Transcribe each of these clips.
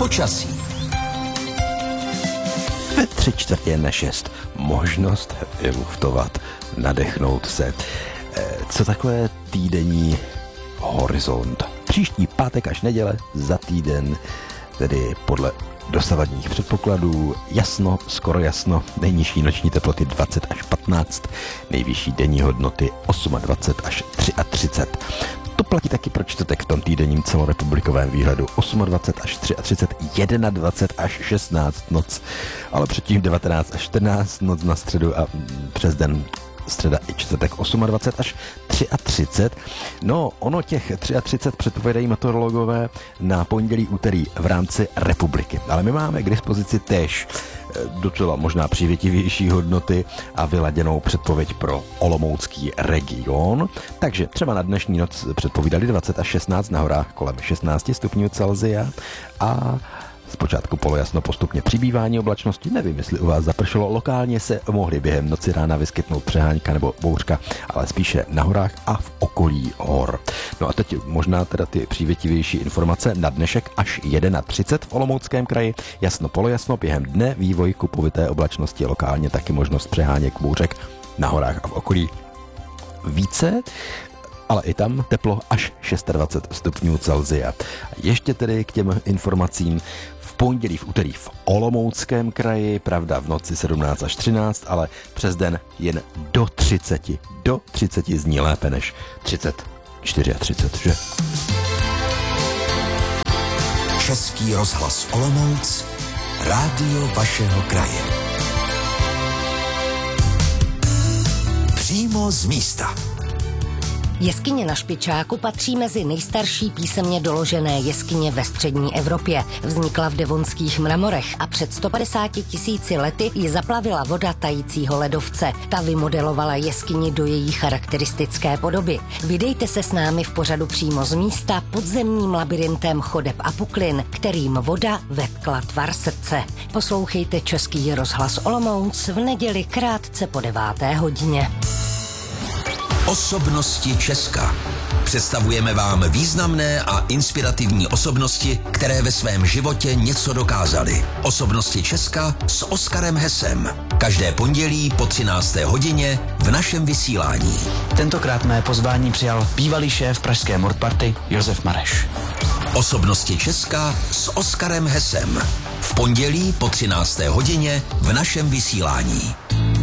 Počasí. Ve 3/4 možnost vyluftovat, nadechnout se. Co takové týdenní horizont? Příští pátek až neděle za týden, tedy podle dosavadních předpokladů jasno, skoro jasno, nejnižší noční teploty 20 až 15, nejvyšší denní hodnoty 28 až 33. To platí taky pro čtvrtek v tom týdenním celorepublikovém výhledu 28 až 33, 21 až 16 noc, ale předtím 19 až 14 noc na středu a přes den středa i čtvrtek 28 až 33. No, ono těch 33 předpovědají meteorologové na pondělí, úterý v rámci republiky. Ale my máme k dispozici též docela možná přívětivější hodnoty a vyladěnou předpověď pro olomoucký region. Takže třeba na dnešní noc předpovídali 20 až 16, na horách kolem 16 stupňů Celsia a zpočátku polojasno, postupně přibývání oblačnosti. Nevím, jestli u vás zapršelo. Lokálně se mohly během noci rána vyskytnout přehánka nebo bouřka, ale spíše na horách a v okolí hor. No a teď možná teda ty přívětivější informace na dnešek až 31 v Olomouckém kraji. Jasno, polojasno, během dne vývoj kupovité oblačnosti, lokálně taky možnost přeháněk bouřek na horách a v okolí více. Ale i tam teplo až 26 stupňů Celsia. Ještě tedy k těm informacím. V pondělí, v úterý v Olomouckém kraji, pravda v noci 17 až 13, ale přes den jen do 30. Do 30 zní lépe než 30, 34, že? Český rozhlas Olomouc, rádio vašeho kraje. Přímo z místa. Jeskyně na Špičáku patří mezi nejstarší písemně doložené jeskyně ve střední Evropě. Vznikla v devonských mramorech a před 150 000 lety ji zaplavila voda tajícího ledovce. Ta vymodelovala jeskyni do její charakteristické podoby. Vydejte se s námi v pořadu Přímo z místa podzemním labirintem chodeb a puklin, kterým voda vetkla tvar srdce. Poslouchejte Český rozhlas Olomouc v neděli krátce po 9. hodině. Osobnosti Česka. Představujeme vám významné a inspirativní osobnosti, které ve svém životě něco dokázaly. Osobnosti Česka s Oskarem Hesem. Každé pondělí po 13. hodině v našem vysílání. Tentokrát mé pozvání přijal bývalý šéf pražské Mordparty Josef Mareš. Osobnosti Česka s Oskarem Hesem. V pondělí po 13. hodině v našem vysílání.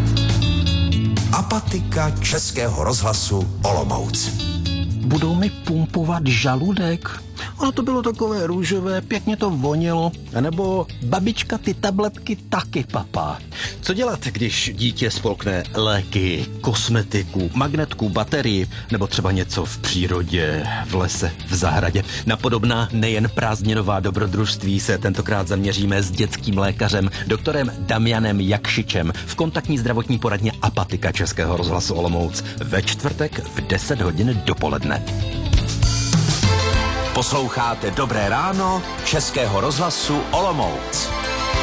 Apatika Českého rozhlasu Olomouc. Budou mi pumpovat žaludek? Ono to bylo takové růžové, pěkně to vonilo. A nebo babička ty tabletky taky papá. Co dělat, když dítě spolkne léky, kosmetiku, magnetku, baterii, nebo třeba něco v přírodě, v lese, v zahradě? Na podobná nejen prázdninová dobrodružství se tentokrát zaměříme s dětským lékařem, doktorem Damianem Jakšičem v kontaktní zdravotní poradně Apatika Českého rozhlasu Olomouc ve čtvrtek v 10 hodin dopoledne. Posloucháte Dobré ráno Českého rozhlasu Olomouc.